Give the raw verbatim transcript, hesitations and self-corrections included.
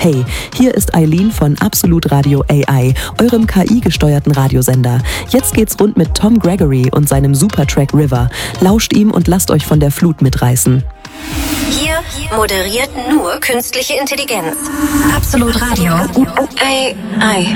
Hey, hier ist Eileen von Absolut Radio A I, eurem K I-gesteuerten Radiosender. Jetzt geht's rund mit Tom Gregory und seinem Supertrack River. Lauscht ihm und lasst euch von der Flut mitreißen. Hier moderiert nur künstliche Intelligenz. Absolut Radio A I.